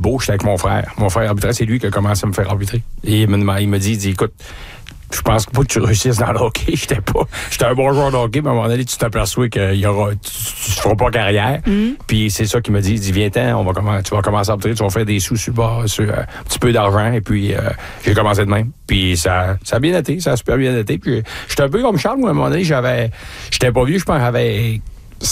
Aldebeau, j'étais avec mon frère. Mon frère arbitrait, c'est lui qui a commencé à me faire arbitrer. Et il m'a dit, écoute, je pense pas que tu réussisses dans le hockey. J'étais un bon joueur de hockey, mais à un moment donné, tu t'aperçois que tu feras pas carrière. Puis c'est ça qu'il m'a dit. Il dit, viens-t'en, tu vas commencer à arbitrer, tu vas faire des sous sur un petit peu d'argent. Et puis, j'ai commencé de même. Puis ça a bien été, ça a super bien été. Puis j'étais un peu comme Charles, moi, à un moment donné, j'étais pas vieux, je pense, j'avais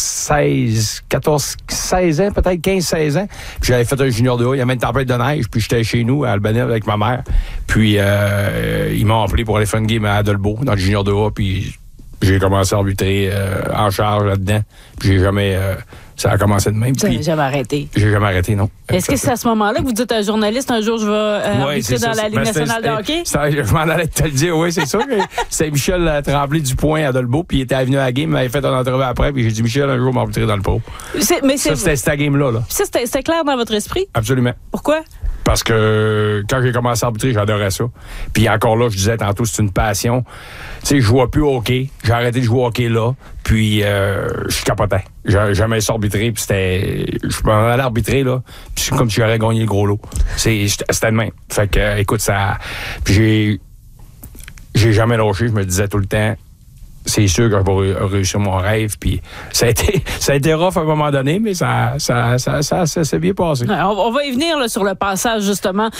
16 ans, peut-être 15-16 ans. Puis j'avais fait un junior de A. Il y avait une tempête de neige. Puis j'étais chez nous, à Albanais, avec ma mère. Puis ils m'ont appelé pour aller faire une game à Adelbeau, dans le junior de A. Puis j'ai commencé à arbitrer en charge là-dedans. Puis j'ai jamais... ça a commencé de même. Tu n'as jamais arrêté. J'ai jamais arrêté, non. Est-ce que c'est à ce moment-là que vous dites à un journaliste, un jour, je vais arbitrer dans la Ligue nationale de hockey? Je m'en allais te le dire, oui, c'est sûr. C'est Michel Tremblay-Dupoint à Adelbeau, puis il était venu à la game, il m'avait fait une entrevue après, puis j'ai dit, Michel, un jour, m'arbitrer dans le pro. C'était cette game-là. Là. Ça, c'était clair dans votre esprit? Absolument. Pourquoi? Parce que quand j'ai commencé à arbitrer, j'adorais ça. Puis encore là, je disais tantôt, c'est une passion. Tu sais, je jouais plus au hockey. J'ai arrêté de jouer au hockey là. Puis je capotais. J'aimais ça arbitrer. Puis je m'en allais arbitrer là. Puis c'est comme si j'aurais gagné le gros lot. C'était de même. Fait que, écoute, ça... Puis j'ai jamais lâché. Je me disais tout le temps, c'est sûr que je vais réussir mon rêve. Puis ça a été rough à un moment donné, mais ça s'est bien passé. On va y venir là, sur le passage, justement,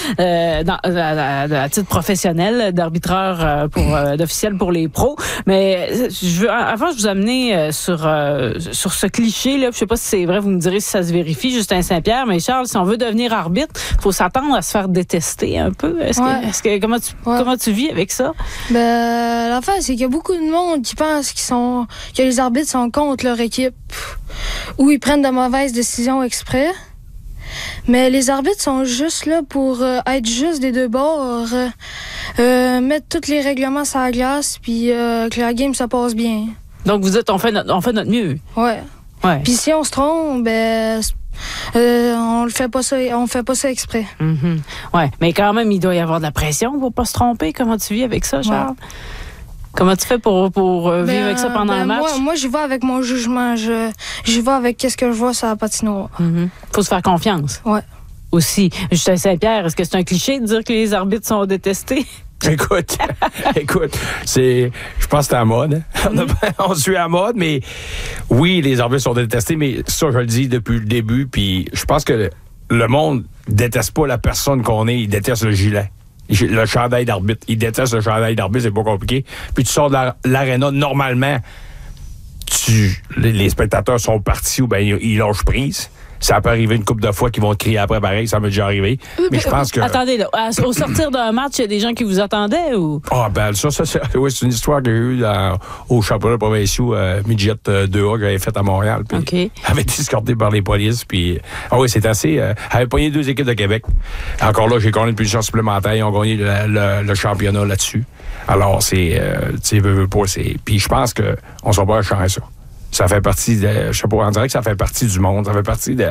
à titre professionnel d'arbitreur d'officiel pour les pros. Mais avant, je vous amener sur ce cliché. Là, je sais pas si c'est vrai, vous me direz si ça se vérifie, Justin Saint-Pierre. Mais Charles, si on veut devenir arbitre, il faut s'attendre à se faire détester un peu. Comment tu vis avec ça? Ben, l'affaire, c'est qu'il y a beaucoup de monde qui pensent que les arbitres sont contre leur équipe ou ils prennent de mauvaises décisions exprès. Mais les arbitres sont juste là pour être juste des deux bords, mettre tous les règlements sur la glace, puis que la game se passe bien. Donc vous dites, on fait notre mieux. Ouais. Puis si on se trompe, ben on fait pas ça exprès. Mm-hmm. Ouais, mais quand même, il doit y avoir de la pression pour pas se tromper. Comment tu vis avec ça, Charles? Ouais. Comment tu fais pour vivre avec ça pendant un match? Moi, j'y vais avec mon jugement. J'y vais avec ce que je vois sur la patinoire. Mm-hmm. Faut se faire confiance. Ouais. Aussi. Justin Saint-Pierre, est-ce que c'est un cliché de dire que les arbitres sont détestés? Écoute, je pense que c'est à la mode. On suit à la mode, mais oui, les arbitres sont détestés, mais ça, je le dis depuis le début, puis je pense que le monde déteste pas la personne qu'on est, il déteste le gilet. Le chandail d'arbitre. Il déteste le chandail d'arbitre, c'est pas compliqué. Puis tu sors de l'aréna, normalement, les spectateurs sont partis ou bien ils lâchent prise. Ça peut arriver une couple de fois qu'ils vont te crier après, pareil, ça m'est déjà arrivé. Mais je pense que... Attendez, là, au sortir d'un match, il y a des gens qui vous attendaient ou... Ah, ben, ça, oui, c'est une histoire que j'ai eue au championnat provincial midget 2A que j'avais fait à Montréal. Puis okay. Avait été escorté par les polices. Puis, oui, c'est assez... avait pogné 2 équipes de Québec. Encore là, j'ai gagné une punition supplémentaire. Ils ont gagné le championnat là-dessus. Alors, c'est... tu sais, veux pas, c'est... Puis je pense qu'on s'en va changer ça. Ça fait partie je sais pas, on dirait que ça fait partie du monde, ça fait partie de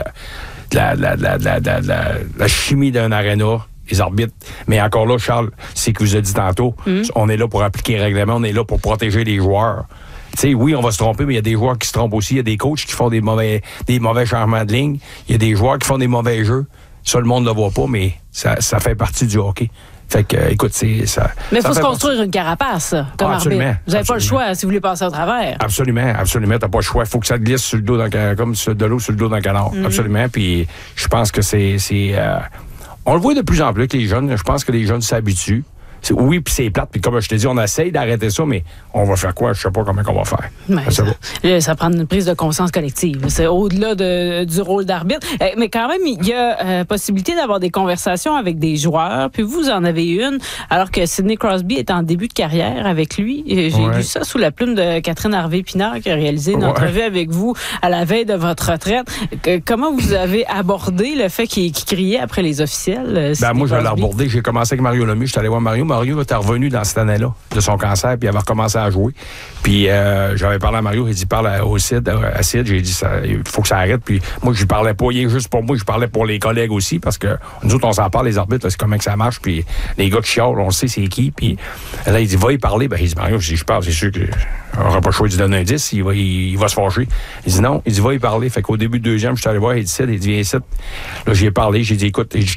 la chimie d'un aréna, les arbitres. Mais encore là, Charles, c'est que vous avez dit tantôt, on est là pour appliquer les règlements, on est là pour protéger les joueurs. Tu sais, oui, on va se tromper, mais il y a des joueurs qui se trompent aussi. Il y a des coachs qui font des mauvais changements de ligne. Il y a des joueurs qui font des mauvais jeux. Ça, le monde ne le voit pas, mais ça fait partie du hockey. Fait que, écoute, c'est ça. Mais il faut se construire une carapace, comme arbitre. Vous n'avez pas le choix si vous voulez passer au travers. Absolument. T'as pas le choix. Il faut que ça te glisse sur le dos comme de l'eau sur le dos d'un canard. Absolument. Puis je pense que c'est on le voit de plus en plus avec les jeunes. Je pense que les jeunes s'habituent. Oui, puis c'est plate. Puis comme je te dis, on essaye d'arrêter ça, mais on va faire quoi? Je sais pas comment on va faire. Ça prend une prise de conscience collective. C'est au-delà du rôle d'arbitre. Mais quand même, il y a possibilité d'avoir des conversations avec des joueurs. Puis vous en avez une, alors que Sidney Crosby est en début de carrière avec lui. J'ai lu ça sous la plume de Catherine Harvey-Pinard qui a réalisé une entrevue avec vous à la veille de votre retraite. Comment vous avez abordé le fait qu'il criait après les officiels? Moi, je l'ai abordé. J'ai commencé avec Mario Lemieux. Je suis allé voir Mario. Mario était revenu dans cette année-là de son cancer, puis il avait recommencé à jouer. Puis j'avais parlé à Mario, il dit parle à Sid, j'ai dit il faut que ça arrête. Puis moi, je lui parlais pas rien juste pour moi, je parlais pour les collègues aussi, parce que nous autres, on s'en parle, les arbitres, là, c'est comment que ça marche, puis les gars qui chialent, on sait c'est qui. Puis là, il dit va y parler. Ben, il dit Mario, si je parle, c'est sûr qu'on n'aura pas le choix de lui donner un 10, il va se fâcher. Il dit non, il dit va y parler. Fait qu'au début de deuxième, je suis allé voir, il dit Sid, il dit viens ici. Là, j'y ai parlé, j'ai dit écoute,